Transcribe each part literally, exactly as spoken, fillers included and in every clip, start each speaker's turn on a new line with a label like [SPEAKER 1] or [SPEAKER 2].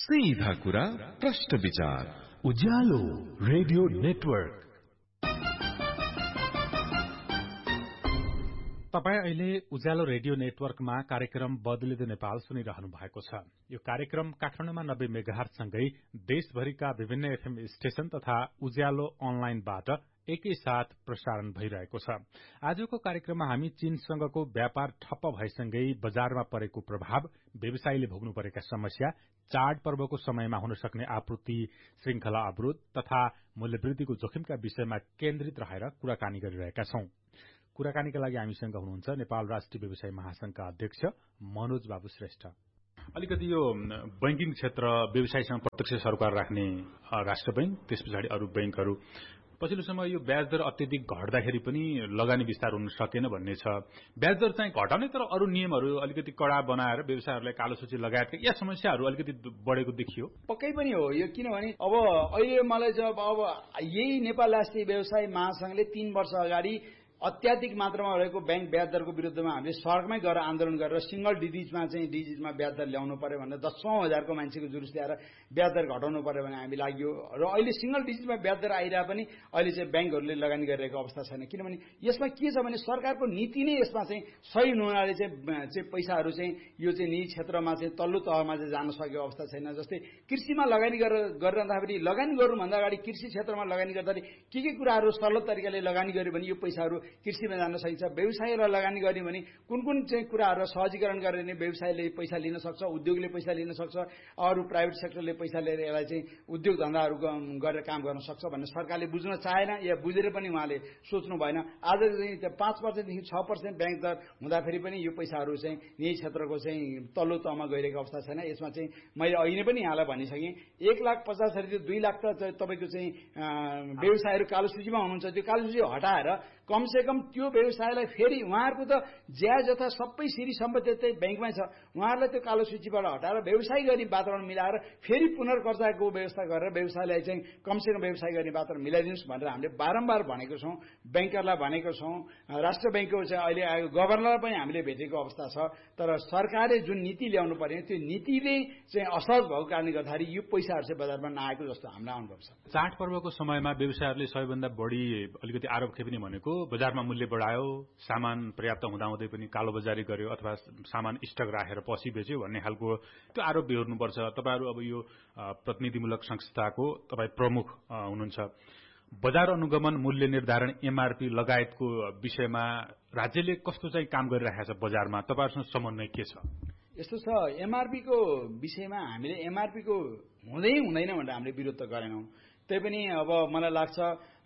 [SPEAKER 1] सीधा कुरा प्रश्न विचार
[SPEAKER 2] उज्यालो रेडियो नेटवर्क।
[SPEAKER 3] तपाईं अहिले उज्यालो रेडियो नेटवर्कमा कार्यक्रम बदलिँदै नेपाल सुनिरहनु भएको छ। यो कार्यक्रम काठमाडौँमा नब्बे मेगाहर्जसँगै देशभरिका विभिन्न एफएम स्टेशन तथा उज्यालो अनलाइनबाट एकैसाथ प्रसारण भइरहेको छ। आजको कार्यक्रममा हामी चीनसँगको व्यापार ठप्प भएसँगै बजारमा परेको प्रभाव, व्यवसायीले भोग्नु परेका समस्या, चाड पर्वको समयमा हुन सक्ने आपूर्ति श्रृंखला अवरोध तथा मूल्यवृद्धिको जोखिमका विषयमा केन्द्रित रहेर कुराकानी गरिरहेका छौं। कुराकानीका लागि हामीसँग हुनुहुन्छ नेपाल राष्ट्रिय व्यवसाय महासंघका अध्यक्ष मनोज बाबु श्रेष्ठ। अलिकति यो बैंकिङ क्षेत्र, व्यवसायसँग प्रत्यक्ष सरोकार राख्ने राष्ट्र बैंक, त्यस पछाडि अरू बैंकहरू, पछिल्लो समय यो ब्याज दर अत्यधिक घट्दाखेरि पनि लगानी विस्तार हुन सकेन भन्ने छ। ब्याज दर चाहिँ घटाउने तर अरू नियमहरू अलिकति कड़ा बनाएर व्यवसायहरूलाई कालो सूची लगायतका या समस्याहरू अलिकति बढेको देखियो।
[SPEAKER 4] पक्कै पनि हो यो, किनभने अब अहिले मलाई जब अब यही नेपाल राष्ट्रिय व्यवसाय महासंघले तीन वर्ष अगाडि अत्याधिक मात्रामा रहेको बैंक ब्याज दरको विरुद्धमा हामीले सडकमै गएर आन्दोलन गरेर सिंगल डिजिटमा चाहिँ डिजिटमा ब्याज दर ल्याउनु पर्यो भनेर दसौं हजारको मान्छेको जुलुस ल्याएर ब्याज दर घटाउनु पर्यो भने हामी लाग्यो र अहिले सिंगल डिजिटमा ब्याज दर आइरहे पनि अहिले चाहिँ बैंकहरूले लगानी गरिरहेको अवस्था छैन। किनभने यसमा के छ भने सरकारको नीति नै यसमा चाहिँ सही नहुनाले चाहिँ चाहिँ पैसाहरू चाहिँ यो चाहिँ निजी क्षेत्रमा चाहिँ तल्लो तहमा चाहिँ जान सकेको अवस्था छैन। जस्तै कृषिमा लगानी गरेर गरिरहँदाखेरि लगानी गर्नुभन्दा अगाडि कृषि क्षेत्रमा लगानी गर्दाखेरि के के कुराहरू सरल तरिकाले लगानी गर्यो भने यो पैसाहरू कृषिमा जान सकिन्छ। व्यवसायलाई लगानी गर्ने भने कुन कुन चाहिँ कुराहरू सहजीकरण गरेर नै व्यवसायले पैसा लिन सक्छ, उद्योगले पैसा लिन सक्छ, अरू प्राइभेट सेक्टरले पैसा लिएर यसलाई चाहिँ उद्योग धन्दाहरू गरेर काम गर्न सक्छ भन्ने सरकारले बुझ्न चाहेन या बुझेर पनि उहाँले सोच्नु भएन। आज चाहिँ त्यो पाँच पर्सेन्टदेखि छ पर्सेन्ट ब्याङ्क दर हुँदाखेरि पनि यो पैसाहरू चाहिँ निजी क्षेत्रको चाहिँ तल्लो तहमा गइरहेको अवस्था छैन। यसमा चाहिँ मैले अहिले पनि यहाँलाई भनिसकेँ, एक लाख पचास हजार दुई लाख त तपाईँको चाहिँ व्यवसायहरू कालो सूचीमा हुनुहुन्छ। त्यो कालो सूची हटाएर कमसे कम त्यो व्यवसायलाई फेरि उहाँहरूको त ज्या जथा सबै सिरी सम्पत्ति चाहिँ ब्याङ्कमै छ, उहाँहरूलाई त्यो कालो सूचीबाट हटाएर व्यवसाय गर्ने वातावरण मिलाएर फेरि पुनर्कर्जाको व्यवस्था गरेर व्यवसायलाई चाहिँ कमसेकम व्यवसाय गर्ने वातावरण मिलाइदिनुहोस् भनेर हामीले बारम्बार भनेको छौँ, ब्याङ्करलाई भनेको छौँ। राष्ट्र ब्याङ्कको चाहिँ अहिले आएको गभर्नरलाई पनि हामीले भेटेको अवस्था छ। तर सरकारले जुन नीति ल्याउनु पर्ने त्यो नीतिले चाहिँ असहज भएको कारणले गर्दाखेरि यो पैसाहरू चाहिँ बजारमा नआएको जस्तो हाम्रो अनुभव छ।
[SPEAKER 3] चाडपर्वको समयमा व्यवसायहरूले सबैभन्दा बढी अलिकति आरोप खेप्ने भनेको बजारमा मूल्य बढायो, सामान पर्याप्त हुँदाहुँदै पनि कालो बजारी गर्यो अथवा सामान स्टक राखेर पछि बेच्यो भन्ने खालको त्यो आरोप बेहोर्नुपर्छ। तपाईँहरू अब यो प्रतिनिधिमूलक संस्थाको तपाईँ प्रमुख हुनुहुन्छ। बजार अनुगमन, मूल्य निर्धारण, एमआरपी लगायतको विषयमा राज्यले कस्तो चाहिँ काम गरिरहेको छ बजारमा, तपाईँहरूसँग समन्वय के छ?
[SPEAKER 4] यस्तो छ, एमआरपीको विषयमा हामीले एमआरपीको हुँदै हुँदैन भनेर हामीले विरोध त गरेनौँ। त्यही पनि अब मलाई लाग्छ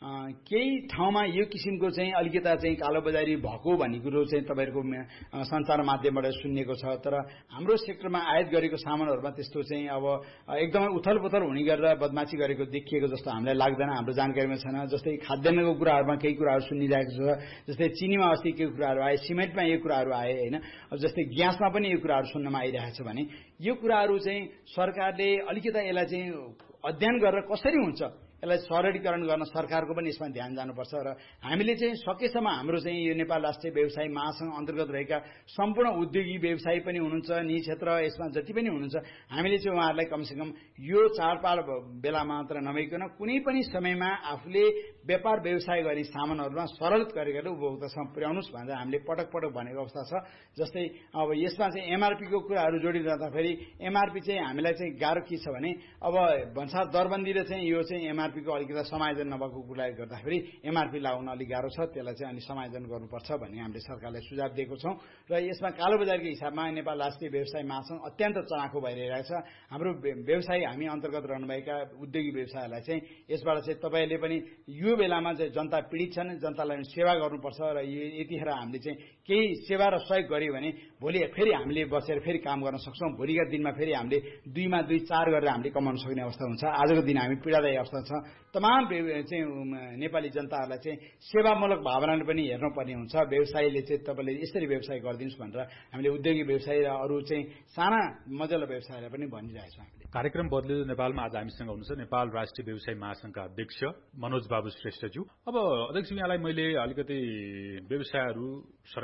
[SPEAKER 4] केही ठाउँमा यो किसिमको चाहिँ अलिकता चाहिँ कालोबजारी भएको भन्ने कुरो चाहिँ तपाईँहरूको सञ्चार माध्यमबाट सुनिएको छ। तर हाम्रो सेक्टरमा आयात गरेको सामानहरूमा त्यस्तो चाहिँ अब एकदमै उथल पुथल हुने गरेर बदमासी गरेको देखिएको जस्तो हामीलाई लाग्दैन, हाम्रो जानकारीमा छैन। जस्तै खाद्यान्नको कुराहरूमा केही कुराहरू सुनिरहेको छ, जस्तै चिनीमा अस्ति केही कुराहरू आए, सिमेन्टमा यो कुराहरू आए होइन, जस्तै ग्यासमा पनि यो कुराहरू सुन्नमा आइरहेको छ भने यो कुराहरू चाहिँ सरकारले अलिकता यसलाई चाहिँ अध्ययन गरेर कसरी हुन्छ यसलाई सरलीकरण गर्न सरकारको पनि यसमा ध्यान जानुपर्छ। र हामीले चाहिँ सकेसम्म हाम्रो चाहिँ यो नेपाल राष्ट्रिय व्यवसाय महासंघ अन्तर्गत रहेका सम्पूर्ण उद्योगी व्यवसायी पनि हुनुहुन्छ, निजी क्षेत्र यसमा जति पनि हुनुहुन्छ, हामीले चाहिँ उहाँहरूलाई कमसेकम यो चाडपाड बेला मात्र नभइकन कुनै पनि समयमा आफूले व्यापार व्यवसाय गर्ने सामानहरूमा सरल तरिकाले उपभोक्तासम्म पुर्याउनुहोस् भनेर हामीले पटक पटक भनेको अवस्था छ। जस्तै अब यसमा चाहिँ एमआरपीको कुराहरू जोडिरहँदाखेरि एमआरपी चाहिँ हामीलाई चाहिँ गाह्रो के छ भने अब भन्सार दरबन्दीले चाहिँ यो चाहिँ एमआरपी को अलिकति समायोजन नभएको कुराले गर्दाखेरि एमआरपी लगाउन अलिक गाह्रो छ, त्यसलाई चाहिँ अलि समायोजन गर्नुपर्छ भन्ने हामीले सरकारलाई सुझाव दिएको छौँ। र यसमा कालोबजारीको हिसाबमा नेपाल राष्ट्रिय व्यवसाय महासंघ अत्यन्त चनाखो भइरहेको छ। हाम्रो व्यवसायी हामी अन्तर्गत रहनुभएका उद्योगी व्यवसायहरूलाई चाहिँ यसबाट चाहिँ तपाईँले पनि यो बेलामा चाहिँ जनता पीडित छन्, जनतालाई सेवा गर्नुपर्छ र यतिखेर हामीले चाहिँ केही सेवा र सहयोग गर्यो भने भोलि फेरि हामीले बसेर फेरि काम गर्न सक्छौँ। भोलिका दिनमा फेरि हामीले दुईमा दुई चार गरेर हामीले कमाउन सक्ने अवस्था हुन्छ। आजको दिन हामी पीडादायी अवस्था छ। तमाम चाहिँ नेपाली जनताहरूलाई चाहिँ सेवामूलक भावनाले पनि हेर्नुपर्ने हुन्छ। व्यवसायीले चाहिँ तपाईँले यसरी व्यवसाय गरिदिनुहोस् भनेर हामीले उद्योगी व्यवसायी र अरू चाहिँ साना मजला व्यवसायलाई पनि भनिरहेको छौँ। हामीले
[SPEAKER 3] कार्यक्रम बदलिँदो नेपालमा आज हामीसँग हुनुहुन्छ नेपाल राष्ट्रिय व्यवसाय महासंघका अध्यक्ष मनोज बाबु श्रेष्ठज्यू। अब अध्यक्ष, यहाँलाई मैले अलिकति व्यवसायहरू सरकार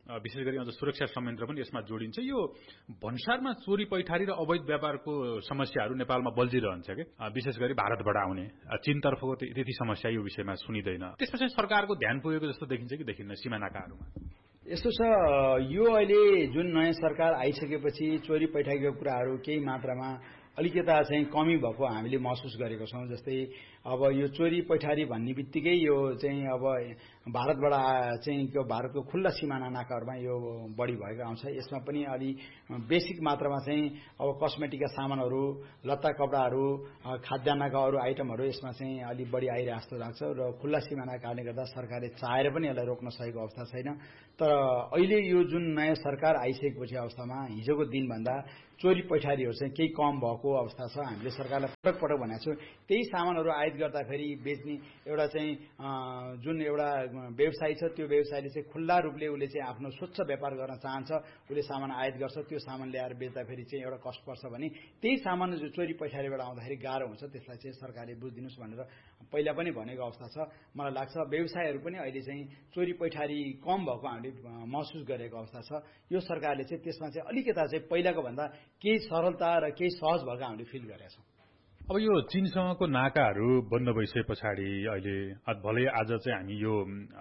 [SPEAKER 3] विशेष गरी अझ सुरक्षा संयन्त्र पनि यसमा जोडिन्छ। यो भन्सारमा चोरी पैठारी र अवैध व्यापारको समस्याहरू नेपालमा बल्झिरहन्छ के, विशेष गरी भारतबाट आउने। चीनतर्फको त्यति समस्या यो विषयमा सुनिँदैन। त्यसमा चाहिँ सरकारको ध्यान पुगेको जस्तो देखिन्छ कि देखिन्न सीमानाकाहरूमा?
[SPEAKER 4] यस्तो छ, यो अहिले जुन नयाँ सरकार आइसकेपछि चोरी पैठारीको कुराहरू केही मात्रामा अलिकता चाहिँ कमी भएको हामीले महसुस गरेको छौँ। जस्तै अब यो चोरी पैठारी भन्ने बित्तिकै यो चाहिँ अब भारतबाट चाहिँ भारतको खुल्ला सिमाना नाकाहरूमा यो बढी भएको आउँछ। यसमा पनि अलि बेसिक मात्रामा चाहिँ अब कस्मेटिकका सामानहरू, लत्ता कपडाहरू, खाद्यान्नका अरू आइटमहरू यसमा चाहिँ अलि बढी आइरहेको जस्तो लाग्छ र खुल्ला सिमाना कारणले गर्दा सरकारले चाहेर पनि यसलाई रोक्न सकेको अवस्था छैन। तर अहिले यो जुन नयाँ सरकार आइसकेपछि अवस्थामा हिजोको दिनभन्दा चोरी पैठारीहरू चाहिँ केही कम भएको अवस्था छ। हामीले सरकारलाई पटक पटक भनेको छौँ त्यही सामानहरू आयात गर्दाखेरि बेच्ने एउटा चाहिँ जुन एउटा व्यवसायी छ त्यो व्यवसायले चाहिँ खुल्ला रूपले उसले चाहिँ आफ्नो स्वच्छ व्यापार गर्न चाहन्छ, उसले सामान आयात गर्छ, त्यो सामान ल्याएर बेच्दाखेरि चाहिँ एउटा कस्ट पर्छ भने त्यही सामान जो चोरी पैठारीबाट आउँदाखेरि गाह्रो हुन्छ, त्यसलाई चाहिँ सरकारले बुझिदिनुहोस् भनेर पहिला पनि भनेको अवस्था छ। मलाई लाग्छ व्यवसायहरू पनि अहिले चाहिँ चोरी पैठारी कम भएको हामीले महसुस गरेको अवस्था छ। यो सरकारले चाहिँ त्यसमा चाहिँ अलिकता चाहिँ पहिलाको भन्दा केही सरलता र केही सहज भएको हामीले फिल गरेका छौँ।
[SPEAKER 3] अब यो चीनसँगको नाकाहरू बन्द भइसके पछाडि अहिले भलै आज चाहिँ हामी यो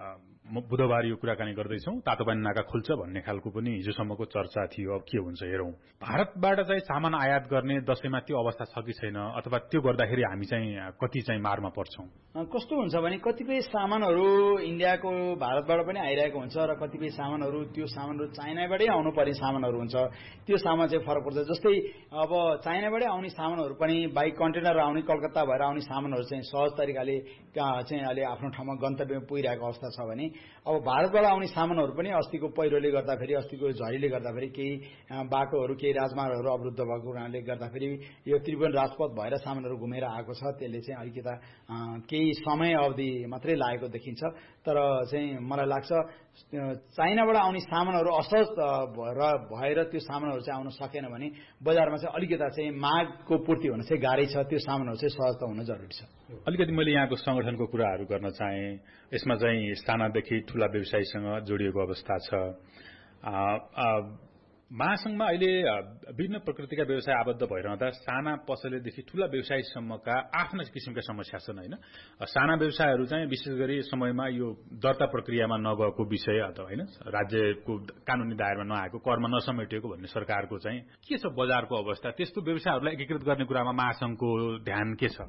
[SPEAKER 3] बुधबार यो कुराकानी गर्दैछौँ, तातोपानी नाका खुल्छ भन्ने खालको पनि हिजोसम्मको चर्चा थियो। अब के हुन्छ हेरौँ। भारतबाट चाहिँ सामान आयात गर्ने दशैंमा त्यो अवस्था छ कि छैन, अथवा त्यो गर्दाखेरि हामी चाहिँ कति चाहिँ मारमा पर्छौँ?
[SPEAKER 4] कस्तो हुन्छ भने कतिपय सामानहरू इन्डियाको भारतबाट पनि आइरहेको हुन्छ र कतिपय सामानहरू त्यो सामानहरू चाइनाबाटै आउनुपर्ने सामानहरू हुन्छ, त्यो सामान चाहिँ फरक पर्छ। जस्तै अब चाइनाबाटै आउने सामानहरू पनि बाई कन्टेनर आउने, कलकत्ता भएर आउने सामानहरू चाहिँ सहज तरिकाले चाहिँ अहिले आफ्नो ठाउँमा गन्तव्यमा पुगिरहेको अवस्था छ भने अब भारतबाट आउने सामानहरू पनि अस्तिको पहिरोले गर्दाखेरि, अस्तिको झरीले गर्दाखेरि केही बाटोहरू, केही राजमार्गहरू अवरुद्ध भएको कारणले गर्दाखेरि यो त्रिभुवन राजपथ भएर सामानहरू घुमेर आएको छ। त्यसले चाहिँ अलिकता केही समय अवधि मात्रै लागेको देखिन्छ। तर चाहिँ मलाई लाग्छ चाइनाबाट आउने सामानहरू असहज भएर त्यो सामानहरू चाहिँ आउन सकेन भने बजारमा चाहिँ अलिकता चाहिँ मागको पूर्ति हुन चाहिँ गाह्रै छ। त्यो सामानहरू चाहिँ सहज त हुन जरुरी छ।
[SPEAKER 3] अलिकति मैले यहाँको संगठनको कुराहरू गर्न चाहे। यसमा चाहिँ सानादेखि ठूला व्यवसायीसँग जोडिएको अवस्था छ। महासंघमा अहिले विभिन्न प्रकृतिका व्यवसाय आबद्ध भइरहँदा साना पसलेदेखि ठूला व्यवसायीसम्मका आफ्ना किसिमका समस्या छन् हैन। साना व्यवसायहरू चाहिँ विशेष गरी समयमा यो दर्ता प्रक्रियामा नगएको विषय अथवा हैन राज्यको कानुनी दायरामा नआएको, करमा नसमेटिएको भन्ने सरकारको चाहिँ के छ बजारको अवस्था? त्यस्तो व्यवसायहरूलाई एकीकृत गर्ने कुरामा महासंघको ध्यान के छ?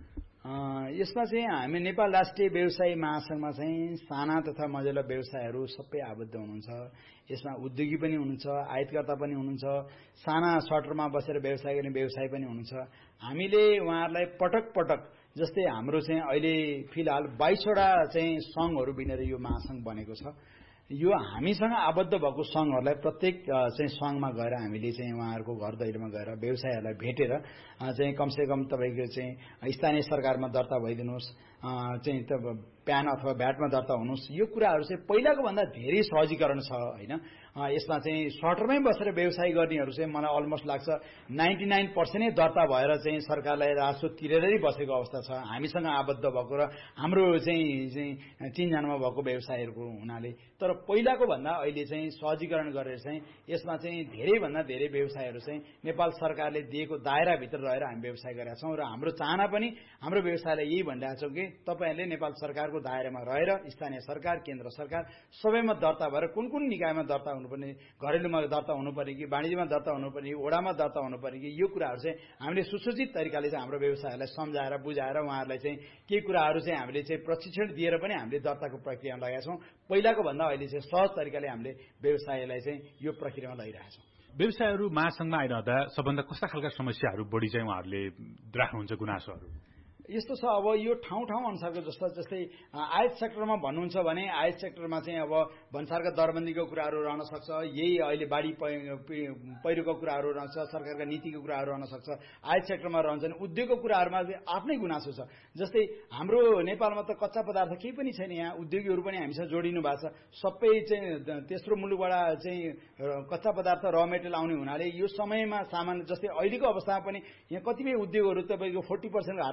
[SPEAKER 4] यसमा चाहिँ हामी नेपाल राष्ट्रिय व्यवसायी महासंघमा चाहिँ साना तथा मझौला व्यवसायहरू सबै आबद्ध हुनुहुन्छ। यसमा उद्योगी पनि हुनुहुन्छ, आयातकर्ता पनि हुनुहुन्छ, साना सटरमा बसेर व्यवसाय गर्ने व्यवसाय पनि हुनुहुन्छ। हामीले उहाँहरूलाई पटक पटक जस्तै हाम्रो चाहिँ अहिले फिलहाल बाइसवटा चाहिँ संघहरू बिनेर यो महासंघ बनेको छ। यो हामीसँग आबद्ध भएको संघहरूलाई प्रत्येक चाहिँ संघमा गएर हामीले चाहिँ उहाँहरूको घर दैलोमा गएर व्यवसायहरूलाई भेटेर चाहिँ कमसेकम तपाईँको चाहिँ स्थानीय सरकारमा दर्ता भइदिनुहोस्, चाहिँ प्यान अथवा भ्याटमा दर्ता हुनुहोस्, यो कुराहरू चाहिँ पहिलाको भन्दा धेरै सहजीकरण छ हैन। यसमा चाहिँ सटरमै बसेर व्यवसाय गर्नेहरू चाहिँ मलाई अलमोस्ट लाग्छ नाइन्टी नाइन पर्सेन्ट नै दर्ता भएर चाहिँ सरकारलाई राजस्व तिरेरै बसेको अवस्था छ हामीसँग आबद्ध भएको र हाम्रो चाहिँ चिनजानमा भएको व्यवसायहरूको हुनाले। तर पहिलाको भन्दा अहिले चाहिँ सहजीकरण गरेर चाहिँ यसमा चाहिँ धेरैभन्दा धेरै व्यवसायहरू चाहिँ नेपाल सरकारले दिएको दायराभित्र रहेर हामी व्यवसाय गरेका छौँ र हाम्रो चाहना पनि हाम्रो व्यवसायलाई यही भनिरहेका छौँ कि तपाईँहरूले नेपाल सरकारको दायरामा रहेर स्थानीय सरकार, केन्द्र सरकार सबैमा दर्ता भएर कुन कुन निकायमा दर्ता हुनुपर्ने, घरेलुमा दर्ता हुनुपर्ने कि वाणिज्यमा दर्ता हुनुपर्ने, ओडामा दर्ता हुनुपर्ने कि यो कुराहरू चाहिँ हामीले सुसूचित तरिकाले चाहिँ हाम्रो व्यवसायलाई सम्झाएर बुझाएर उहाँहरूलाई चाहिँ केही कुराहरू चाहिँ हामीले चाहिँ प्रशिक्षण दिएर पनि हामीले दर्ताको प्रक्रियामा लगाएका छौँ। पहिलाको भन्दा अहिले चाहिँ सहज तरिकाले हामीले व्यवसायलाई चाहिँ यो प्रक्रियामा लगाइरहेका छौँ।
[SPEAKER 3] व्यवसायहरू महासंघमा आइरहँदा सबभन्दा कस्ता खालका समस्याहरू बढी चाहिँ उहाँहरूले राख्नुहुन्छ गुनासोहरू?
[SPEAKER 4] यस्तो छ, अब यो ठाउँ ठाउँ अनुसारको जस्तो जस्तै आयात सेक्टरमा भन्नुहुन्छ भने आयात सेक्टरमा चाहिँ अब भन्सारका दरबन्दीको कुराहरू रहन सक्छ, यही अहिले बाढी पहिरोको कुराहरू रहन्छ, सरकारका नीतिको कुराहरू रहन सक्छ। आयात सेक्टरमा रहन्छन् उद्योगको कुराहरूमा आफ्नै गुनासो छ। जस्तै हाम्रो नेपालमा त कच्चा पदार्थ केही पनि छैन, यहाँ उद्योगीहरू पनि हामीसँग जोडिनु भएको छ। सबै चाहिँ तेस्रो मुलुकबाट चाहिँ कच्चा पदार्थ र मेटेरियल आउने हुनाले यो समयमा सामान जस्तै अहिलेको अवस्थामा पनि यहाँ कतिपय उद्योगहरू तपाईँको फोर्टी पर्सेन्ट हाराएर पनि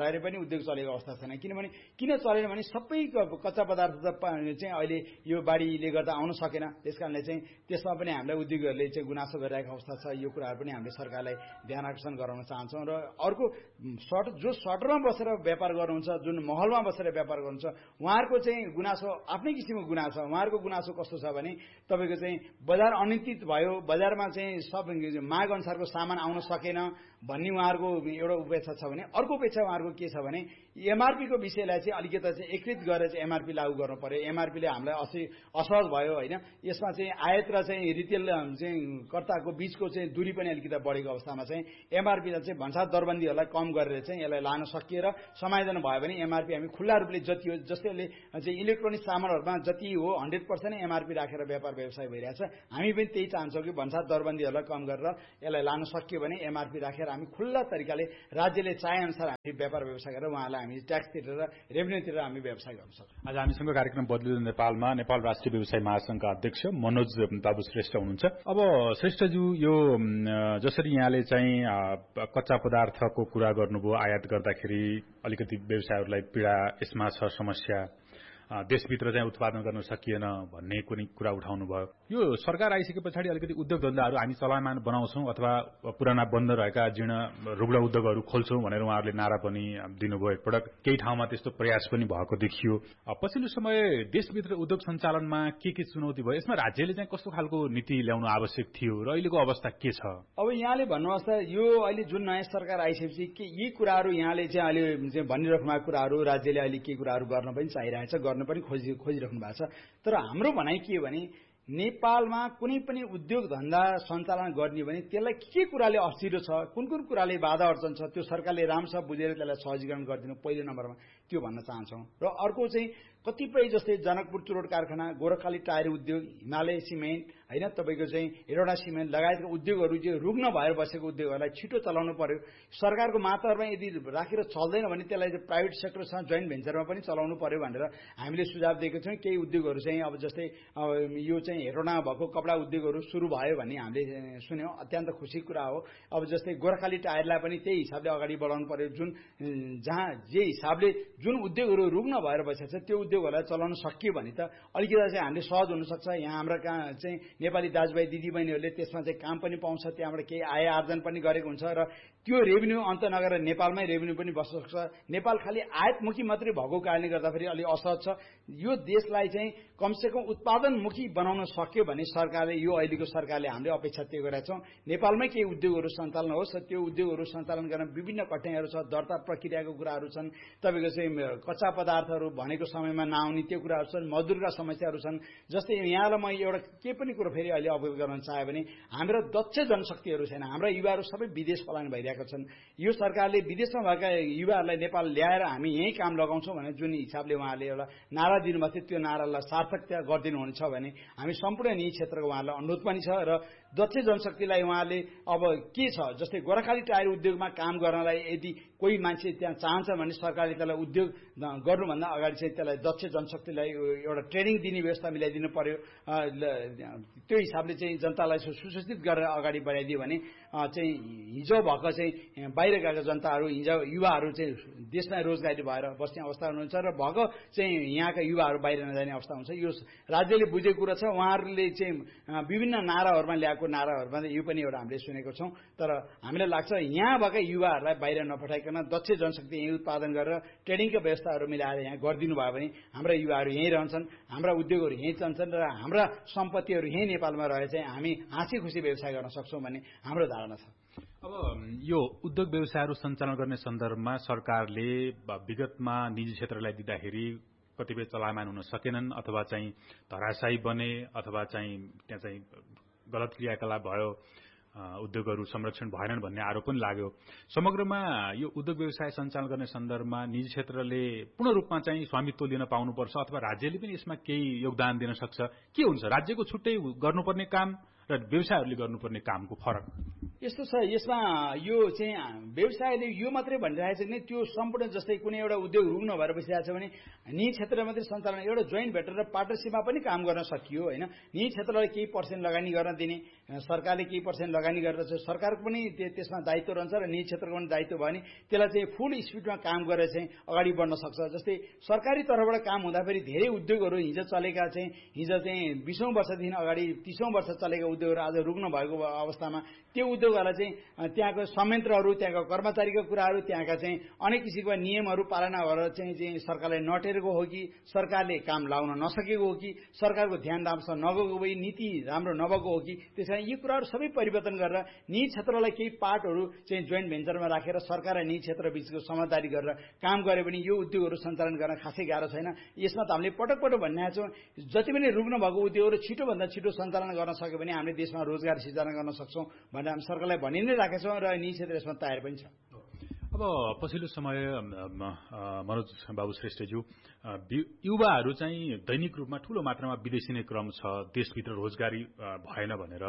[SPEAKER 4] उद्योग चलेको अवस्था छैन। किनभने किन चलेन भने सबै कच्चा पदार्थ चाहिँ अहिले यो बाढीले गर्दा आउन सकेन। त्यसकारणले चाहिँ त्यसमा पनि हामीलाई उद्योगहरूले चाहिँ गुनासो गरिरहेको अवस्था छ। यो कुराहरू पनि हामीले सरकारलाई ध्यान आकर्षण गराउन चाहन्छौँ। र अर्को सर्ट जो सर्टरमा बसेर व्यापार गर्नुहुन्छ, जुन महलमा बसेर व्यापार गर्नुहुन्छ, उहाँहरूको चाहिँ गुनासो आफ्नै किसिमको गुनासो छ। उहाँहरूको गुनासो कस्तो छ भने तपाईँको चाहिँ बजार अनिश्चित भयो, बजारमा चाहिँ सब माग अनुसारको सामान आउन सकेन भन्ने उहाँहरूको एउटा उपेक्षा छ भने अर्को उपेक्षा उहाँहरूको के छ भने एमआरपीको विषयलाई चाहिँ अलिकति चाहिँ एकीकृत गरेर चाहिँ एमआरपी लागू गर्नु पर्यो। एमआरपीले हामीलाई असि असहज भयो होइन। यसमा चाहिँ आयात र चाहिँ रिटेल चाहिँ कर्ताको बीचको चाहिँ दूरी पनि अलिकति बढेको अवस्थामा चाहिँ एमआरपीलाई चाहिँ भन्सार दरबन्दीहरूलाई कम गरेर चाहिँ यसलाई लान सकिएर समायोजन भयो भने एमआरपी हामी खुल्ला रूपले जति हो, जसले चाहिँ इलेक्ट्रोनिक सामानहरूमा जति हो हन्ड्रेड पर्सेन्ट एमआरपी राखेर व्यापार व्यवसाय भइरहेछ। हामी पनि त्यही चाहन्छौँ कि भन्सार दरबन्दीहरूलाई कम गरेर यसलाई लान सकियो भने एमआरपी राखेर हामी खुल्ला तरिकाले राज्यले चाहे अनुसार हामी व्यापार व्यवसाय गरेर उहाँलाई हामी ट्याक्स तिरेर रेभेन्यू तिरेर हामी व्यवसाय गर्न सक्छौँ।
[SPEAKER 3] आज हामीसँग कार्यक्रम बदलिँदो नेपालमा नेपाल राष्ट्रिय व्यवसाय महासंघका अध्यक्ष मनोज बाबु श्रेष्ठ हुनुहुन्छ। अब श्रेष्ठज्यू, यो जसरी यहाँले चाहिँ कच्चा पदार्थको कुरा गर्नुभयो, आयात गर्दाखेरि अलिकति व्यवसायहरूलाई पीडा यसमा छ, समस्या देशभित्र चाहिँ उत्पादन गर्न सकिएन भन्ने कुनै कुरा उठाउनु भयो। यो सरकार आइसके पछाडि अलिकति उद्योग धन्दाहरू हामी चलायमान बनाउँछौँ अथवा पुराना बन्द रहेका जीर्ण रुग्ण उद्योगहरू खोल्छौँ भनेर उहाँहरूले नारा पनि दिनुभयो। एकपटक केही ठाउँमा त्यस्तो प्रयास पनि भएको देखियो। पछिल्लो समय देशभित्र उद्योग सञ्चालनमा के के चुनौती भयो, यसमा राज्यले चाहिँ कस्तो खालको नीति ल्याउनु आवश्यक थियो र अहिलेको अवस्था के छ?
[SPEAKER 4] अब यहाँले भन्नुहोस् त, यो अहिले जुन नयाँ सरकार आइसकेपछि के यी कुराहरू यहाँले चाहिँ अहिले चाहिँ भनिराख्नु भएको कुराहरू राज्यले अहिले के कुराहरू गर्न पनि चाहिरहेछ, गर्न पनि खोजि खोजिराख्नु भएको छ। तर हाम्रो भनाइ के हो भने नेपालमा कुनै पनि उद्योग धन्दा सञ्चालन गर्ने भने त्यसलाई के कुराले अप्ठ्यारो छ, कुन कुन कुराले बाधा अर्चन छ, त्यो सरकारले राम्रोसँग बुझेर त्यसलाई सहजीकरण गरिदिनु पहिलो नम्बरमा त्यो भन्न चाहन्छौँ। र अर्को चाहिँ कतिपय जस्तै जनकपुर चुरोट कारखाना, गोरखाली टायर उद्योग, हिमालय सिमेन्ट होइन, तपाईँको चाहिँ हेरोडा सिमेन्ट लगायतका उद्योगहरू जो रुग्न भएर बसेको उद्योगहरूलाई छिटो चलाउनु पर्यो। सरकारको मात्रामा यदि राखेर चल्दैन भने त्यसलाई प्राइभेट सेक्टरसँग जोइन्ट भेन्चरमा पनि चलाउनु पर्यो भनेर हामीले सुझाव दिएको छौँ। केही उद्योगहरू चाहिँ अब जस्तै यो चाहिँ हेरोडा भएको कपडा उद्योगहरू सुरु भयो भन्ने हामीले सुन्यौँ, अत्यन्त खुसी कुरा हो। अब जस्तै गोरखाली टायरलाई पनि त्यही हिसाबले अगाडि बढाउनु पर्यो। जुन जहाँ जे हिसाबले जुन उद्योगहरू रुग्न भएर बसेको छ त्यो उद्योगहरूलाई चलाउन सकियो भने त अलिकति चाहिँ हामीले सहज हुनसक्छ। यहाँ हाम्रा कहाँ चाहिँ नेपाली दाजुभाइ दिदीबहिनीहरूले त्यसमा चाहिँ काम पनि पाउँछ, त्यहाँबाट केही आय आर्जन पनि गरेको हुन्छ र त्यो रेभेन्यू अन्त नगरेर नेपालमै रेभेन्यू पनि बस्न सक्छ। नेपाल खालि आयातमुखी मात्रै भएको कारणले गर्दाखेरि अलि असहज छ। यो देशलाई चाहिँ कमसेकम उत्पादनमुखी बनाउन सक्यो भने सरकारले, यो अहिलेको सरकारले हामीले अपेक्षा त्यो गरेका छौँ। नेपालमै केही उद्योगहरू सञ्चालन होस्, त्यो उद्योगहरू सञ्चालन गर्न विभिन्न कठिनाइहरू छ, दर्ता प्रक्रियाको कुराहरू छन्, तपाईँको चाहिँ कच्चा पदार्थहरू भनेको समयमा नआउने त्यो कुराहरू छन्, मजदुरका समस्याहरू छन्। जस्तै यहाँलाई म एउटा के पनि कुरो फेरि अहिले अवगत गर्न चाह्यो भने हाम्रो दक्ष जनशक्तिहरू छैन, हाम्रा युवाहरू सबै विदेश पलायन भइरहेका छन्। यो सरकारले विदेशमा भएका युवाहरूलाई नेपाल ल्याएर हामी यहीँ काम लगाउँछौँ भने जुन हिसाबले उहाँले एउटा नारा दिनुभएको थियो त्यो नारालाई सार्थकता गरिदिनुहुनेछ भने हामी सम्पूर्ण यही क्षेत्रको उहाँहरूलाई अनुरोध पनि छ। र दक्ष जनशक्तिलाई उहाँले अब के छ, जस्तै गोरखाली टायर उद्योगमा काम गर्नलाई यदि कोही मान्छे त्यहाँ चाहन्छ भने सरकारले त्यसलाई उद्योग गर्नुभन्दा अगाडि चाहिँ त्यसलाई दक्ष जनशक्तिलाई एउटा ट्रेनिङ दिने व्यवस्था मिलाइदिनु पर्यो। त्यो हिसाबले चाहिँ जनतालाई सुसूचित गरेर अगाडि बढाइदियो भने चाहिँ हिजो भएको चाहिँ बाहिर गएका जनताहरू, हिजो युवाहरू चाहिँ देशमै रोजगारी भएर बस्ने अवस्था हुनुहुन्छ र भएको चाहिँ यहाँका युवाहरू बाहिर नजाने अवस्था हुन्छ। यो राज्यले बुझेको कुरा छ। उहाँहरूले चाहिँ विभिन्न नाराहरूमा ल्याएको नाराहरूमा यो पनि एउटा हामीले सुनेको छौँ। तर हामीलाई लाग्छ यहाँ भएका युवाहरूलाई बाहिर नपठाइकन दक्ष जनशक्ति यहीँ उत्पादन गरेर ट्रेनिङको व्यवस्थाहरू मिलाएर यहाँ गरिदिनु भयो भने हाम्रा युवाहरू यहीँ रहन्छन्, हाम्रा उद्योगहरू यहीँ चल्छन् र हाम्रा सम्पत्तिहरू यहीँ नेपालमा रहे चाहिँ हामी हाँसी खुसी व्यवसाय गर्न सक्छौँ भन्ने हाम्रो धारणा छ।
[SPEAKER 3] अब यो उद्योग व्यवसायहरू सञ्चालन गर्ने सन्दर्भमा सरकारले विगतमा निजी क्षेत्रलाई दिँदाखेरि कतिपय चलायमान हुन सकेनन् अथवा चाहिँ धराशायी बने अथवा चाहिँ त्यहाँ चाहिँ गलत क्रियाकलाप भयो, उद्योगहरू संरक्षण भएनन् भन्ने आरोप पनि लाग्यो। समग्रमा यो उद्योग व्यवसाय सञ्चालन गर्ने सन्दर्भमा निजी क्षेत्रले पूर्ण रूपमा चाहिँ स्वामित्व लिन पाउनुपर्छ अथवा राज्यले पनि यसमा केही योगदान दिन सक्छ? के हुन्छ राज्यको छुट्टै गर्नुपर्ने काम र व्यवसायहरूले गर्नुपर्ने कामको फरक?
[SPEAKER 4] यस्तो छ, यसमा यो चाहिँ व्यवसायले यो मात्रै भनिरहेको छ भने त्यो सम्पूर्ण जस्तै कुनै एउटा उद्योग रुग्न भएर बसिरहेको छ भने निजी क्षेत्र मात्रै सञ्चालन एउटा जोइन्ट भेटेर पार्टनरसिपमा पनि काम गर्न सकियो होइन। निजी क्षेत्रलाई केही पर्सेन्ट लगानी गर्न दिने, सरकारले केही पर्सेन्ट लगानी गरेर चाहिँ सरकारको पनि त्यसमा दायित्व रहन्छ र निजी क्षेत्रको पनि दायित्व भयो भने त्यसलाई चाहिँ फुल स्पिडमा काम गरेर चाहिँ अगाडि बढ्न सक्छ। जस्तै सरकारी तर्फबाट काम हुँदाखेरि धेरै उद्योगहरू हिजो चलेका चाहिँ हिजो चाहिँ बीसौँ वर्षदेखि अगाडि तीसौँ वर्ष चलेका उद्योगहरू आज रुग्न भएको अवस्थामा त्यो उद्योगहरूलाई चाहिँ त्यहाँको संयन्त्रहरू, त्यहाँको कर्मचारीको कुराहरू, त्यहाँका चाहिँ अनेक किसिमका नियमहरू पालना गरेर चाहिँ चाहिँ सरकारले नटेरेको हो कि सरकारले काम लाउन नसकेको हो कि सरकारको ध्यान राम्रोसँग नगएको भई नीति राम्रो नभएको हो कि त्यस कारण यी कुराहरू सबै परिवर्तन गरेर निजी क्षेत्रलाई केही पार्टहरू चाहिँ जोइन्ट भेन्चरमा राखेर सरकार र निजी क्षेत्र बीचको समझदारी गरेर काम गरे भने यो उद्योगहरू सञ्चालन गर्न खासै गाह्रो छैन। यसमा त हामीले पटक पटक भनिरहेको छौँ, जति पनि रुग्न भएको उद्योगहरू छिटोभन्दा छिटो सञ्चालन गर्न सक्यो भने हामीले देशमा रोजगार सिर्जना गर्न सक्छौँ भनेर हामी सरकारलाई भनि नै राखेका छौँ र निजी क्षेत्र यसमा तयार पनि छ।
[SPEAKER 3] अब पछिल्लो समय मनोज बाबु श्रेष्ठज्यू, युवाहरू चाहिँ दैनिक रूपमा ठूलो मात्रामा विदेशिने क्रम छ, देशभित्र रोजगारी भएन भनेर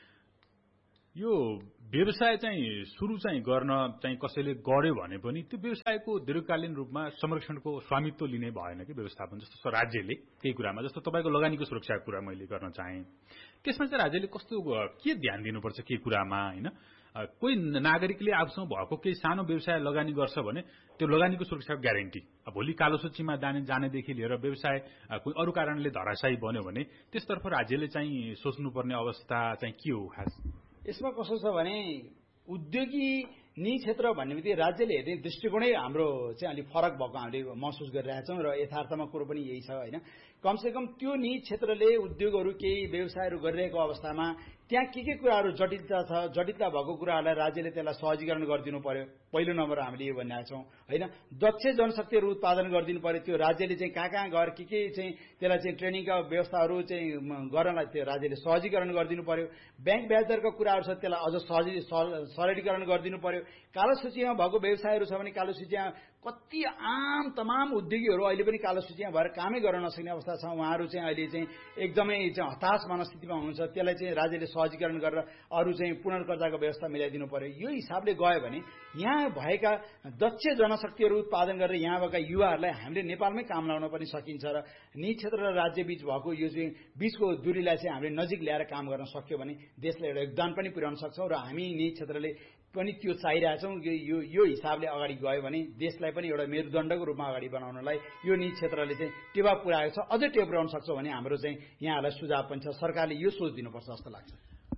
[SPEAKER 3] यो व्यवसाय चाहिँ सुरु चाहिँ गर्न चाहिँ कसैले गर्यो भने पनि त्यो व्यवसायको दीर्घकालीन रूपमा संरक्षणको स्वामित्व लिने भएन कि व्यवस्थापन, जस्तो राज्यले केही कुरामा, जस्तो तपाईँको लगानीको सुरक्षाको कुरा मैले गर्न चाहेँ, त्यसमा चाहिँ राज्यले कस्तो के ध्यान दिनुपर्छ केही कुरामा, होइन? कोही नागरिकले आफूसँग भएको केही सानो व्यवसाय लगानी गर्छ भने त्यो लगानीको सुरक्षाको ग्यारेन्टी, भोलि कालो सूचीमा जाने जानेदेखि लिएर व्यवसाय कुनै अरू कारणले धराशायी बन्यो भने त्यसतर्फ राज्यले चाहिँ सोच्नुपर्ने अवस्था चाहिँ के हो खास?
[SPEAKER 4] यसमा कस्तो छ भने उद्योगी निजी क्षेत्र भन्ने बित्तिकै राज्यले हेर्ने दृष्टिकोणै हाम्रो चाहिँ अलिक फरक भएको हामीले महसुस गरिरहेछौँ र यथार्थमा कुरो पनि यही छ, होइन? कमसेकम त्यो निजी क्षेत्रले उद्योगहरू केही व्यवसायहरू गरिरहेको अवस्थामा त्यहाँ के के कुराहरू जटिलता छ, जटिलता भएको कुराहरूलाई राज्यले त्यसलाई सहजीकरण गरिदिनु पर्यो। पहिलो नम्बर हामीले यो भनिरहेका छौँ, होइन? दक्ष जनशक्तिहरू उत्पादन गरिदिनु पर्यो। त्यो राज्यले चाहिँ कहाँ कहाँ गएर के के चाहिँ त्यसलाई चाहिँ ट्रेनिङका व्यवस्थाहरू चाहिँ गर्नलाई त्यो राज्यले सहजीकरण गरिदिनु पर्यो। ब्याङ्क ब्याज दरका कुराहरू छ, त्यसलाई अझ सहजी सरलीकरण गरिदिनु पर्यो। कालो सूचीमा भएको व्यवसायहरू छ भने कालो सूचीमा कति आम तमाम उद्योगीहरू अहिले पनि कालो सूचीमा भएर कामै गर्न नसक्ने अवस्था छ। उहाँहरू चाहिँ अहिले चाहिँ एकदमै चाहिँ हताश मनस्थितिमा हुनुहुन्छ। त्यसलाई चाहिँ राज्यले सहजीकरण गरेर अरू चाहिँ पुनर्कर्जाको व्यवस्था मिलाइदिनु पर्यो। यो हिसाबले गयो भने यहाँ भएका दक्ष जनशक्तिहरू उत्पादन गरेर यहाँ भएका युवाहरूलाई हामीले नेपालमै काम लाउन पनि सकिन्छ र निजी क्षेत्र र राज्य बीच भएको यो चाहिँ बीचको दूरीलाई चाहिँ हामीले नजिक ल्याएर काम गर्न सक्यो भने देशलाई एउटा योगदान पनि पुर्याउन सक्छौँ र हामी निजी क्षेत्रले पनि त्यो चाहिरहेछौँ। यो यो हिसाबले अगाडि गयो भने देशलाई पनि एउटा मेरुदण्डको रूपमा अगाडि बनाउनलाई यो निजी क्षेत्रले चाहिँ टेवा पुर्याएको छ, अझै टेवा पुर्याउन सक्छौँ भने हाम्रो चाहिँ यहाँहरूलाई सुझाव पनि छ। सरकारले यो सोच दिनुपर्छ जस्तो लाग्छ।